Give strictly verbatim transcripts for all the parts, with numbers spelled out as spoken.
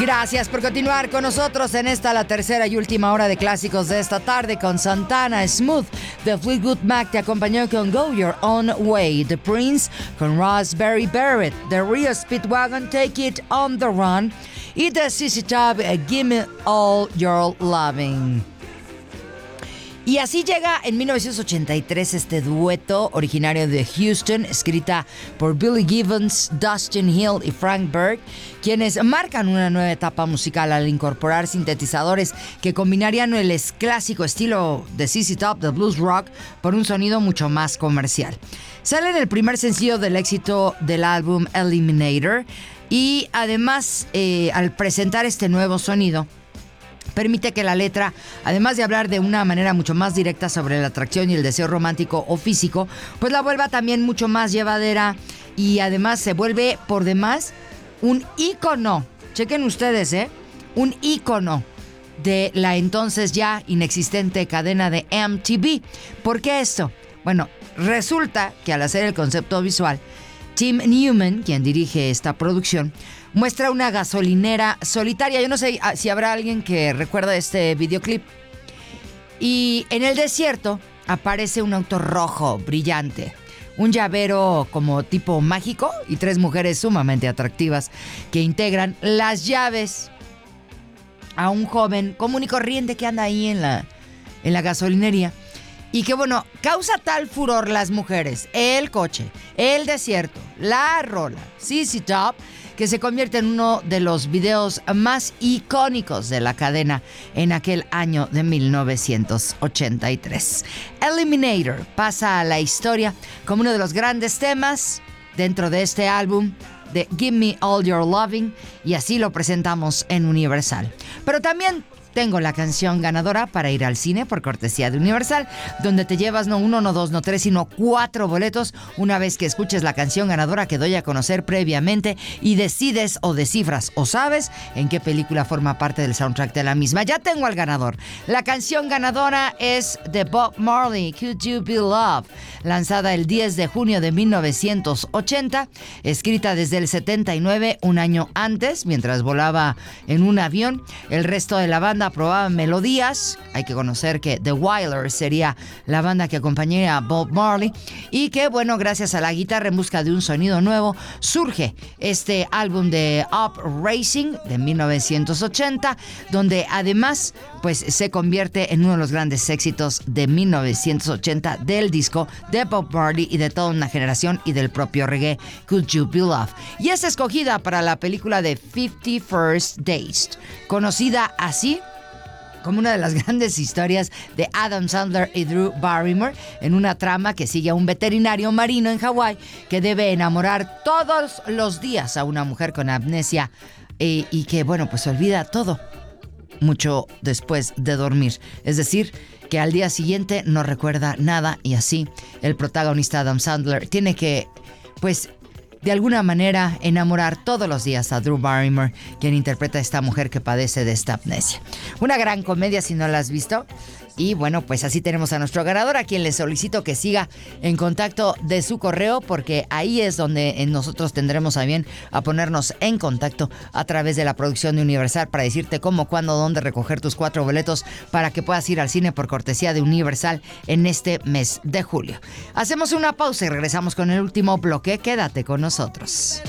Gracias por continuar con nosotros en esta, la tercera y última hora de clásicos de esta tarde con Santana. Smooth de Fleetwood Mac te acompañó con Go Your Own Way. The Prince con Raspberry Beret. The Real Speedwagon, Take It On The Run. Y The Z Z Top, Give Me All Your Loving. Y así llega en mil novecientos ochenta y tres este dueto originario de Houston, escrita por Billy Gibbons, Dustin Hill y Frank Berg, quienes marcan una nueva etapa musical al incorporar sintetizadores que combinarían el clásico estilo de Z Z Top, de blues rock, por un sonido mucho más comercial. Sale en el primer sencillo del éxito del álbum Eliminator y además, eh, al presentar este nuevo sonido, permite que la letra, además de hablar de una manera mucho más directa sobre la atracción y el deseo romántico o físico, pues la vuelva también mucho más llevadera y además se vuelve por demás un ícono. Chequen ustedes, ¿eh? Un ícono de la entonces ya inexistente cadena de M T V. ¿Por qué esto? Bueno, resulta que al hacer el concepto visual, Tim Newman, quien dirige esta producción, muestra una gasolinera solitaria. Yo no sé si habrá alguien que recuerda este videoclip. Y en el desierto aparece un auto rojo brillante, un llavero como tipo mágico y tres mujeres sumamente atractivas que integran las llaves a un joven común y corriente que anda ahí en la, en la gasolinería. Y que bueno, causa tal furor las mujeres, el coche, el desierto, la rola, Z Z Top, que se convierte en uno de los videos más icónicos de la cadena en aquel año de mil novecientos ochenta y tres. Eliminator pasa a la historia como uno de los grandes temas dentro de este álbum de Give Me All Your Loving, y así lo presentamos en Universal. Pero también tengo la canción ganadora para ir al cine por cortesía de Universal, donde te llevas no uno, no dos, no tres, sino cuatro boletos una vez que escuches la canción ganadora que doy a conocer previamente y decides o descifras o sabes en qué película forma parte del soundtrack de la misma. Ya tengo al ganador. La canción ganadora es de Bob Marley, Could You Be Love, lanzada el diez de junio de mil novecientos ochenta, escrita desde el setenta y nueve, un año antes, mientras volaba en un avión. El resto de la banda probaba melodías. Hay que conocer que The Wailers sería la banda que acompañaría a Bob Marley y que, bueno, gracias a la guitarra en busca de un sonido nuevo, surge este álbum de Up Racing de mil novecientos ochenta, donde además pues se convierte en uno de los grandes éxitos de mil novecientos ochenta del disco de Bob Marley y de toda una generación y del propio reggae, Could You Be Love. Y es escogida para la película de Fifty First Dates, conocida así como una de las grandes historias de Adam Sandler y Drew Barrymore, en una trama que sigue a un veterinario marino en Hawái que debe enamorar todos los días a una mujer con amnesia eh, y que, bueno, pues olvida todo mucho después de dormir. Es decir, que al día siguiente no recuerda nada, y así el protagonista Adam Sandler tiene que, pues, de alguna manera enamorar todos los días a Drew Barrymore, quien interpreta a esta mujer que padece de esta amnesia. Una gran comedia si no la has visto. Y bueno, pues así tenemos a nuestro ganador, a quien le solicito que siga en contacto de su correo, porque ahí es donde nosotros tendremos a bien a ponernos en contacto a través de la producción de Universal para decirte cómo, cuándo, dónde recoger tus cuatro boletos para que puedas ir al cine por cortesía de Universal en este mes de julio. Hacemos una pausa y regresamos con el último bloque. Quédate con nosotros.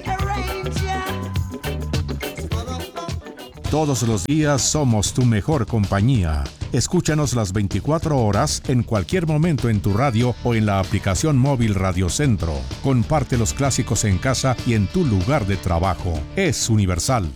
Todos los días somos tu mejor compañía. Escúchanos las veinticuatro horas en cualquier momento en tu radio o en la aplicación móvil Radio Centro. Comparte los clásicos en casa y en tu lugar de trabajo. Es Universal.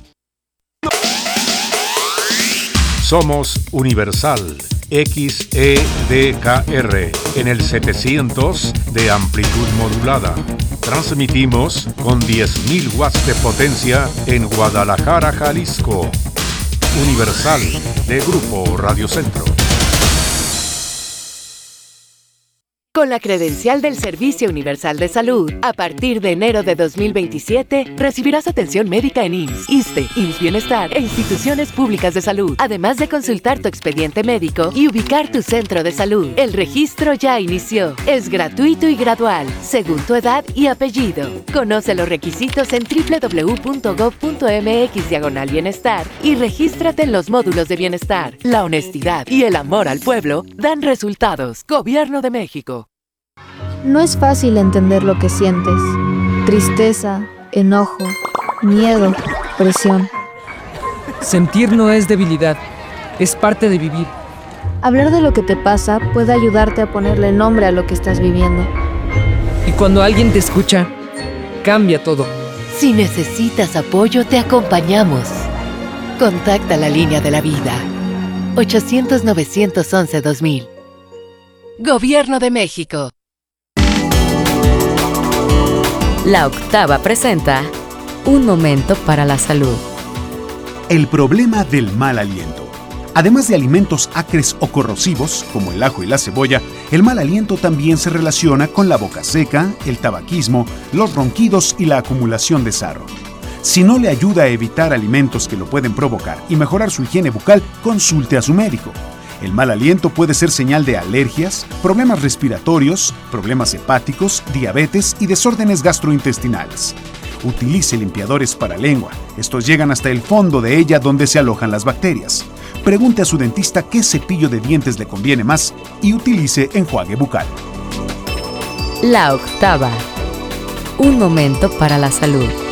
Somos Universal. X E D K R en el setecientos de amplitud modulada. Transmitimos con diez mil watts de potencia en Guadalajara, Jalisco. Universal de Grupo Radio Centro. Con la credencial del Servicio Universal de Salud, a partir de enero de dos mil veintisiete, recibirás atención médica en I M S S, ISSSTE, I M S S Bienestar e instituciones públicas de salud, además de consultar tu expediente médico y ubicar tu centro de salud. El registro ya inició. Es gratuito y gradual, según tu edad y apellido. Conoce los requisitos en doble u doble u doble u punto gob punto eme equis diagonal bienestar y regístrate en los módulos de bienestar. La honestidad y el amor al pueblo dan resultados. Gobierno de México. No es fácil entender lo que sientes. Tristeza, enojo, miedo, presión. Sentir no es debilidad, es parte de vivir. Hablar de lo que te pasa puede ayudarte a ponerle nombre a lo que estás viviendo. Y cuando alguien te escucha, cambia todo. Si necesitas apoyo, te acompañamos. Contacta la línea de la vida. ochocientos, novecientos once, dos mil. Gobierno de México. La Octava presenta Un momento para la salud. El problema del mal aliento. Además de alimentos acres o corrosivos, como el ajo y la cebolla, el mal aliento también se relaciona con la boca seca, el tabaquismo, los ronquidos y la acumulación de sarro. Si no le ayuda a evitar alimentos que lo pueden provocar y mejorar su higiene bucal, consulte a su médico. El mal aliento puede ser señal de alergias, problemas respiratorios, problemas hepáticos, diabetes y desórdenes gastrointestinales. Utilice limpiadores para lengua. Estos llegan hasta el fondo de ella donde se alojan las bacterias. Pregunte a su dentista qué cepillo de dientes le conviene más y utilice enjuague bucal. La Octava. Un momento para la salud.